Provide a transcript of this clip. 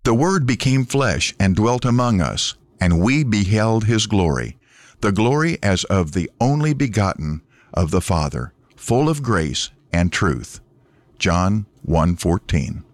The Word became flesh and dwelt among us, and we beheld his glory, the glory as of the only begotten of the Father, full of grace and truth. John 1:14.